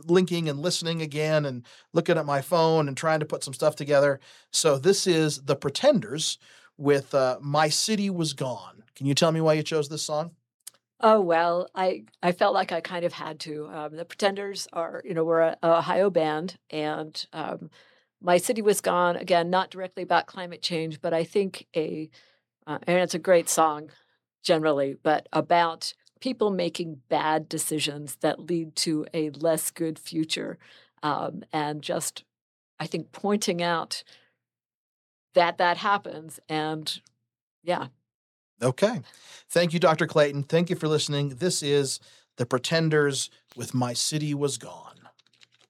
linking and listening again and looking at my phone and trying to put some stuff together. So this is The Pretenders with My City Was Gone. Can you tell me why you chose this song? Oh, well, I felt like I kind of had to. The Pretenders are, we're a Ohio band, and My City Was Gone, again, not directly about climate change, but I think and it's a great song generally, but about people making bad decisions that lead to a less good future. And just, I think, pointing out that that happens. And yeah. Okay. Thank you, Dr. Clayton. Thank you for listening. This is The Pretenders with My City Was Gone.